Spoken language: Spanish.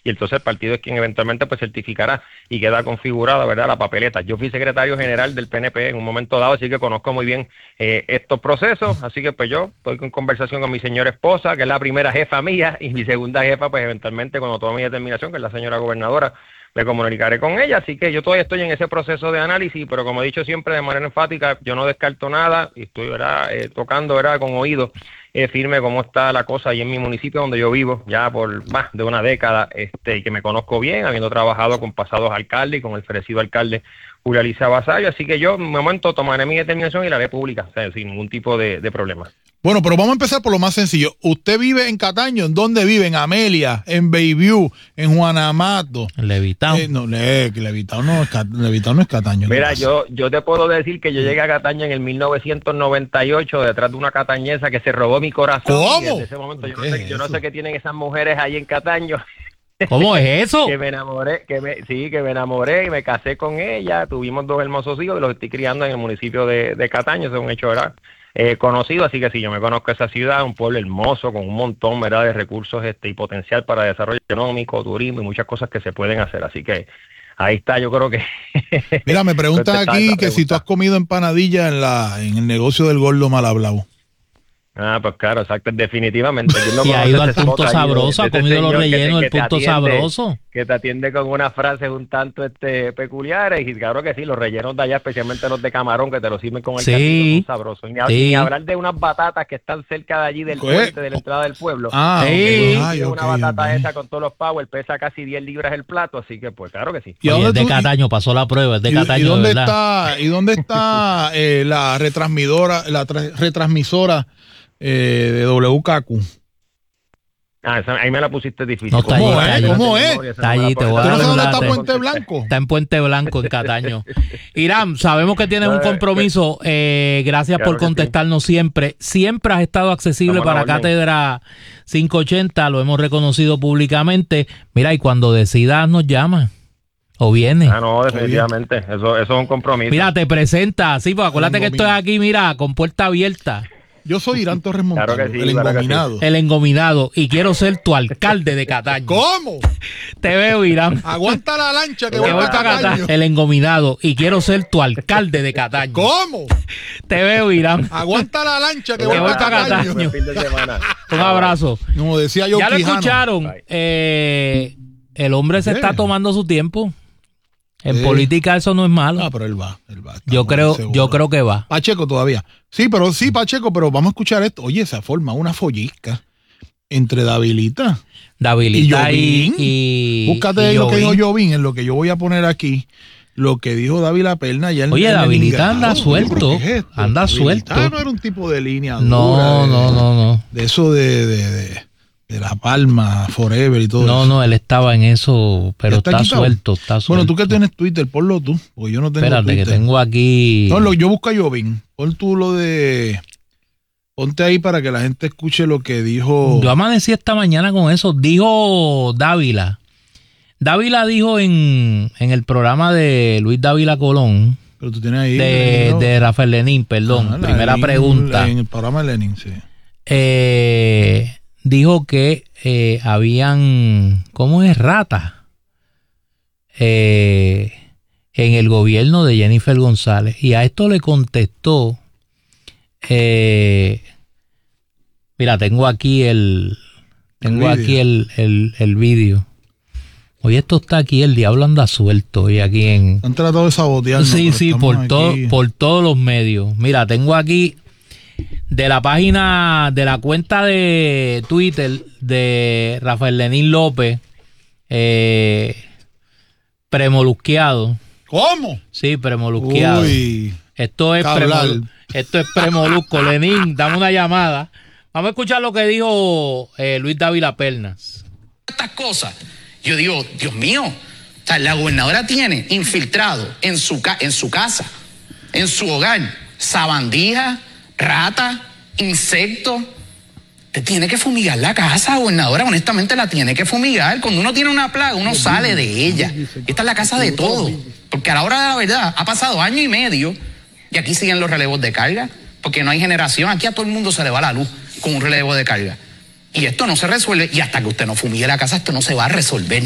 y entonces el partido es quien eventualmente pues certificará y queda configurada, ¿verdad?, la papeleta. Yo fui secretario general del PNP en un momento dado, así que conozco muy bien estos procesos, así que pues yo estoy en conversación con mi señora esposa, que es la primera jefa mía, y mi segunda jefa, pues eventualmente cuando tome mi determinación, que es la señora gobernadora, me comunicaré con ella, así que yo todavía estoy en ese proceso de análisis, pero como he dicho siempre de manera enfática, yo no descarto nada y estoy, ¿verdad?, tocando, ¿verdad?, con oído firme cómo está la cosa ahí en mi municipio donde yo vivo ya por más de una década, y que me conozco bien, habiendo trabajado con pasados alcaldes y con el fallecido alcalde Julio Alicia Basayo, así que yo en un momento tomaré mi determinación y la haré pública, o sea, sin ningún tipo de problema. Bueno, pero vamos a empezar por lo más sencillo. ¿Usted vive en Cataño? ¿En dónde vive? ¿En Amelia? ¿En Bayview? ¿En Juanamato? En Levitown. Levitown no es Cataño. Mira, yo te puedo decir que yo llegué a Cataño en el 1998 detrás de una catañesa que se robó mi corazón. ¿Cómo? Y desde ese momento yo no sé qué tienen esas mujeres ahí en Cataño. ¿Cómo es eso? Que me enamoré y me casé con ella. Tuvimos 2 hermosos hijos y los estoy criando en el municipio de Cataño. Eso es un hecho, ¿verdad?, conocido, así que sí, yo me conozco esa ciudad, un pueblo hermoso con un montón, ¿verdad?, de recursos y potencial para desarrollo económico, turismo y muchas cosas que se pueden hacer, así que ahí está, yo creo que... Mira, me preguntan aquí que si tú has comido empanadilla en el negocio del gordo mal hablado. Ah, pues claro, exacto, definitivamente. Y ha ido al punto sabroso, ha comido los rellenos del punto sabroso. Que te atiende con unas frases un tanto peculiares, y claro que sí, los rellenos de allá, especialmente los de camarón, que te los sirven con el caldito, son sabrosos. Ni hablar de unas batatas que están cerca de allí del puente, de la entrada del pueblo. Una batata esa con todos los power, pesa casi 10 libras el plato, así que pues claro que sí. Y es de Cataño, pasó la prueba, es de Cataño, ¿Y dónde está la retransmisora de WKQ? Ahí me la pusiste difícil. No, ¿Cómo es? Está allí, te voy a dar. ¿Tú no sabes dónde está date. Puente Blanco? Está en Puente Blanco, en Cataño. Irán, sabemos que tienes un compromiso. Gracias por contestarnos siempre. Siempre has estado accesible para Cátedra 580, lo hemos reconocido públicamente. Mira, y cuando decidas nos llamas. ¿O viene? No, definitivamente. Eso es un compromiso. Mira, te presenta. Sí, pues acuérdate que estoy aquí, mira, con puerta abierta. Yo soy Irán Torres Montalvo, claro que sí, el engominado. El engominado. Y quiero ser tu alcalde de Cataño. ¿Cómo? Te veo, Irán. Aguanta la lancha que voy para Cataño. El engominado. Y quiero ser tu alcalde de Cataño. ¿Cómo? Te veo, Irán. Aguanta la lancha que voy para Cataño. Un abrazo. Como decía yo, ya lo escucharon. El hombre se está tomando su tiempo. En política eso no es malo. Ah, pero él va. Yo creo que va. Pacheco todavía. Sí, Pacheco, pero vamos a escuchar esto. Oye, se forma una follisca entre Davilita y Jovín. Búscate lo que dijo Jovín, en lo que yo voy a poner aquí. Lo que dijo Dávila Perna ya. Oye, Davilita anda suelto. Anda suelto. No era un tipo de línea dura. No. De eso de La Palma, Forever y todo eso. No, él estaba en eso, pero está suelto. Bueno, tú que tienes Twitter, ponlo tú, porque yo no tengo Twitter. Espérate, que tengo aquí... No, yo busco a Jovín. Pon tú lo de... Ponte ahí para que la gente escuche lo que dijo... Yo amanecí esta mañana con eso. Dijo Dávila. Dávila dijo en el programa de Luis Dávila Colón... Pero tú tienes ahí... De Rafael Lenín, perdón. Primera pregunta. En el programa de Lenín, sí. Dijo que habían, ¿cómo es? Ratas en el gobierno de Jennifer González. Y a esto le contestó, mira, tengo aquí el vídeo. Hoy esto está aquí, el diablo anda suelto. Y aquí han tratado de sabotearnos. Sí, por todos los medios. Mira, tengo aquí de la página, de la cuenta de Twitter de Rafael Lenín López, premolusqueado. ¿Cómo? Sí, premolusqueado. Uy, esto es premolusco. Lenín, dame una llamada. Vamos a escuchar lo que dijo Luis Dávila Pernas. Estas cosas, yo digo, Dios mío, o sea, la gobernadora tiene infiltrado en su casa, en su hogar, sabandijas, ratas, insectos. Te tiene que fumigar la casa, gobernadora, honestamente la tiene que fumigar. Cuando uno tiene una plaga, uno sale de ella. Esta es la casa de todo. Porque a la hora de la verdad, ha pasado 1 año y medio y aquí siguen los relevos de carga, porque no hay generación. Aquí a todo el mundo se le va la luz con un relevo de carga. Y esto no se resuelve, y hasta que usted no fumigue la casa, esto no se va a resolver.